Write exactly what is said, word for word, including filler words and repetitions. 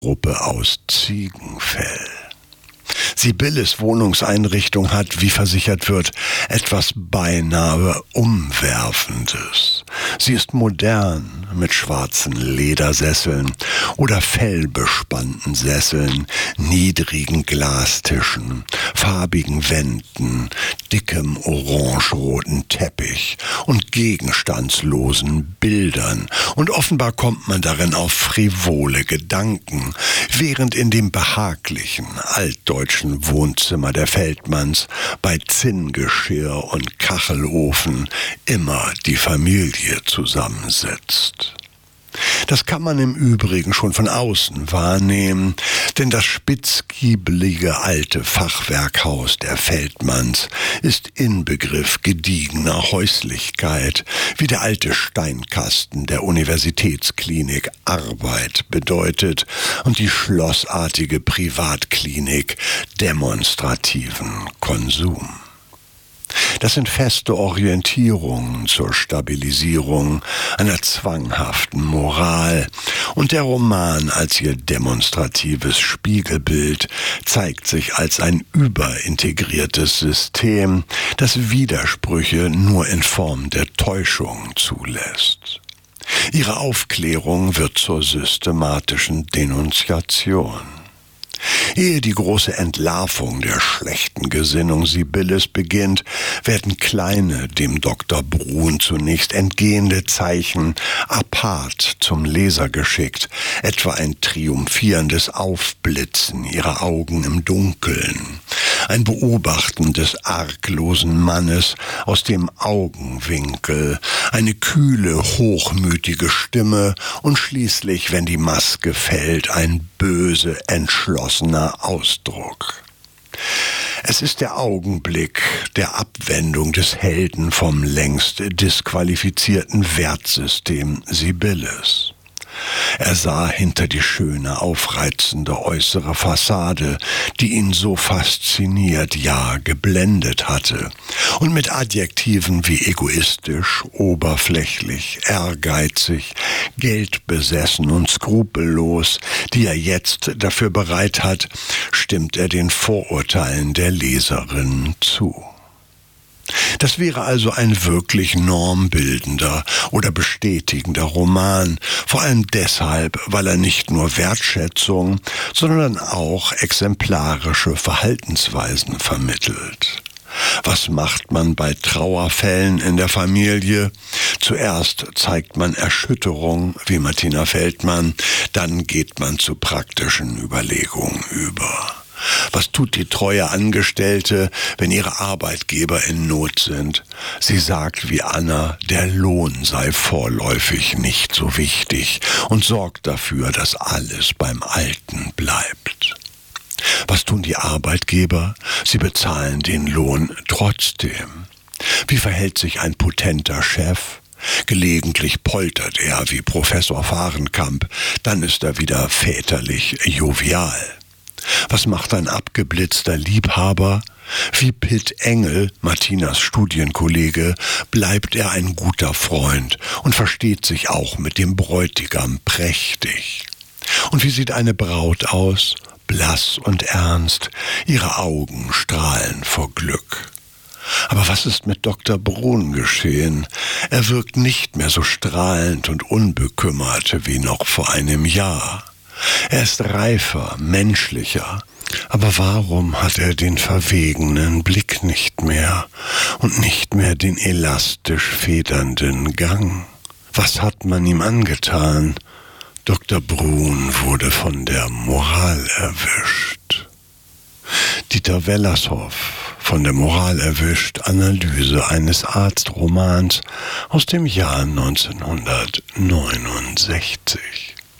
Gruppe aus Ziegenfell. Sibylles Wohnungseinrichtung hat, wie versichert wird, etwas beinahe Umwerfendes. Sie ist modern mit schwarzen Ledersesseln oder fellbespannten Sesseln, niedrigen Glastischen, farbigen Wänden, dickem orangeroten Teppich und gegenstandslosen Bildern. Und offenbar kommt man darin auf frivole Gedanken, während in dem behaglichen, altdeutschen Wohnzimmer der Feldmanns bei Zinngeschirr und Kachelofen immer die Familie zusammensitzt. Das kann man im Übrigen schon von außen wahrnehmen, denn das spitzgiebelige alte Fachwerkhaus der Feldmanns ist Inbegriff gediegener Häuslichkeit, wie der alte Steinkasten der Universitätsklinik Arbeit bedeutet und die schlossartige Privatklinik demonstrativen Konsum. Das sind feste Orientierungen zur Stabilisierung einer zwanghaften Moral, und der Roman als ihr demonstratives Spiegelbild zeigt sich als ein überintegriertes System, das Widersprüche nur in Form der Täuschung zulässt. Ihre Aufklärung wird zur systematischen Denunziation. Ehe die große Entlarvung der schlechten Gesinnung Sibylles beginnt, werden kleine, dem Doktor Bruhn zunächst entgehende Zeichen apart zum Leser geschickt, etwa ein triumphierendes Aufblitzen ihrer Augen im Dunkeln, ein Beobachten des arglosen Mannes aus dem Augenwinkel, eine kühle, hochmütige Stimme und schließlich, wenn die Maske fällt, ein böse, entschlossener Ausdruck. Es ist der Augenblick der Abwendung des Helden vom längst disqualifizierten Wertsystem Sibylles. Er sah hinter die schöne, aufreizende äußere Fassade, die ihn so fasziniert, ja geblendet hatte, und mit Adjektiven wie egoistisch, oberflächlich, ehrgeizig, geldbesessen und skrupellos, die er jetzt dafür bereit hat, stimmt er den Vorurteilen der Leserin zu. Das wäre also ein wirklich normbildender oder bestätigender Roman, vor allem deshalb, weil er nicht nur Wertschätzung, sondern auch exemplarische Verhaltensweisen vermittelt. Was macht man bei Trauerfällen in der Familie? Zuerst zeigt man Erschütterung, wie Martina Feldmann, dann geht man zu praktischen Überlegungen über. Was tut die treue Angestellte, wenn ihre Arbeitgeber in Not sind? Sie sagt wie Anna, der Lohn sei vorläufig nicht so wichtig und sorgt dafür, dass alles beim Alten bleibt. Was tun die Arbeitgeber? Sie bezahlen den Lohn trotzdem. Wie verhält sich ein potenter Chef? Gelegentlich poltert er wie Professor Fahrenkamp, dann ist er wieder väterlich jovial. Was macht ein abgeblitzter Liebhaber? Wie Pitt Engel, Martinas Studienkollege, bleibt er ein guter Freund und versteht sich auch mit dem Bräutigam prächtig. Und wie sieht eine Braut aus? Blass und ernst, ihre Augen strahlen vor Glück. Aber was ist mit Doktor Bruhn geschehen? Er wirkt nicht mehr so strahlend und unbekümmert wie noch vor einem Jahr. Er ist reifer, menschlicher. Aber warum hat er den verwegenen Blick nicht mehr und nicht mehr den elastisch federnden Gang? Was hat man ihm angetan? Doktor Bruhn wurde von der Moral erwischt. Dieter Wellershoff, von der Moral erwischt, Analyse eines Arztromans aus dem Jahr neunzehnhundertneunundsechzig.